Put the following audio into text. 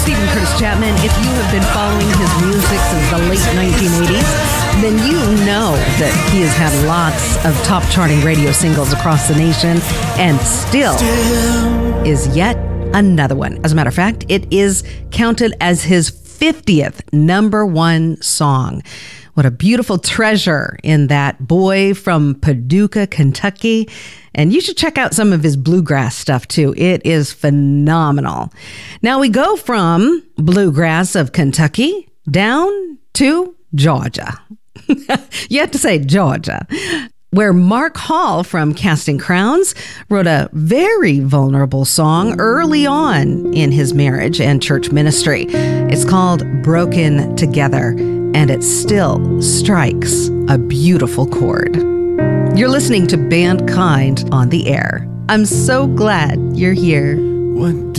Stephen Curtis Chapman. If you have been following his music since the late 1980s, then you know that he has had lots of top charting radio singles across the nation and still is yet another one. As a matter of fact, it is counted as his 50th number one song. What a beautiful treasure in that boy from Paducah, Kentucky. And you should check out some of his bluegrass stuff too. It is phenomenal. Now we go from bluegrass of Kentucky down to Georgia. You have to say Georgia, where Mark Hall from Casting Crowns wrote a very vulnerable song early on in his marriage and church ministry. It's called Broken Together, and it still strikes a beautiful chord. You're listening to Bandkind on the air. I'm so glad you're here. What